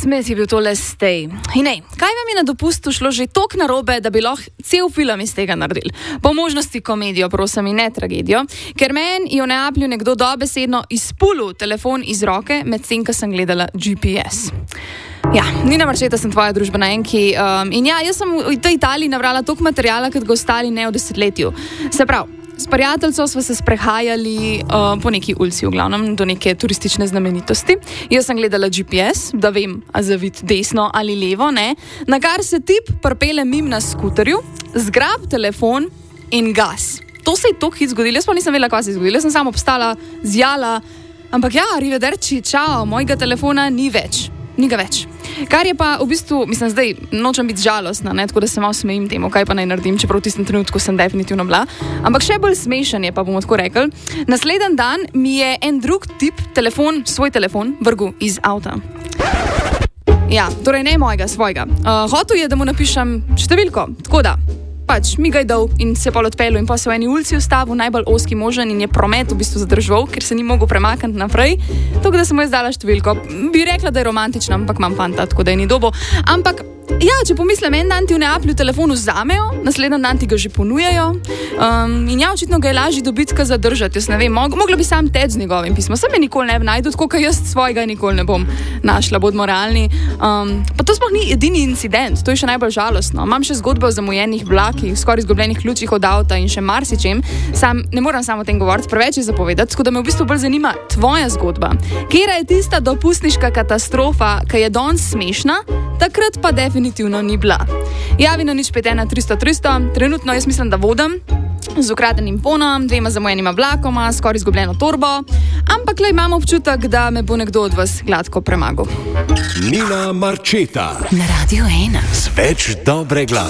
Smith je bil tole stej. In nej, kaj vam je na dopustu šlo že toliko narobe, da bi lahko cel film iz tega naredili? Po možnosti komedijo, prosim, in ne tragedijo, ker meni je v Neaplju nekdo dobesedno izpulil telefon iz roke, medtem ko sem gledala GPS. Ja, Nina Marčeta sem tvoja družbena enki in ja, jaz sem v tej Italiji nabrala toliko materijala, kot ga ostali ne v desetletju. Se pravi, s prijateljco smo se sprehajali po neki ulici, v glavnem do neke turistične znamenitosti. Jaz sem gledala GPS, da vem, a zavit desno ali levo, ne. Na kar se tip prpele mim na skuterju, zgrab telefon in gas. To se je toliko hit zgodilo, jaz pa nisem vedela, kaj se je zgodilo. Jaz sem samo obstala, zjala, ampak ja, arrivederci, čao, mojega telefona ni več. Ni ga več. Kar je pa v bistvu, mislim, zdaj nočem biti žalostna, ne, tako da se malo smejim temu, kaj pa naj naredim, čeprav v tistem trenutku sem definitivno bila. Ampak še bolj smešen je, pa bomo tako rekli. Naslednji dan mi je en drug tip svoj telefon vrgel iz avta. Ja, torej ne mojega, svojega. Hotel je, da mu napišem številko, tako da pač mi ga je dal in se pol odpeljal in pa se v eni ulici ustavil, najbolj ozki možen in je promet v bistvu zadržal, ker se ni mogel premakniti naprej. Tako da sem mu jaz dala številko. Bi rekla, da je romantična, ampak imam fanta, tako da je ni dobo. Ampak ja, če pomislim, en dan ti v Neaplju telefon vzamejo, naslednji dan ti ga že ponujajo in ja, očitno ga je lažje dobiti, ka zadržati. Jaz ne vem, mogla bi sam teči z njegovim pismom. Sam je nikoli ne bi našel, tako kot jaz svojega nikoli ne bom našla, bodimo realni. Pa to sploh ni edini incident, to je še najbolj žalostno. Imam še zgodbe o zamujenih vlakih, skoraj izgubljenih ključih od avta in še marsičem. Ne moram samo o tem govoriti, preveč je zapovedati, tako da me v bistvu bolj zanima tvoja zgodba. Katera je tista dopustniška katastrofa, ki je danes smešna, takrat pa definitivno ni bila. Javi na 051 300 300, trenutno jaz mislim, da vodim z ukradenim fonom, 2 zamujenima vlakoma, skoraj izgubljeno torbo, ampak le imam občutek, da me bo nekdo od vas gladko premagal. Nina Marčeta na Radio 1 z več dobre glasbe.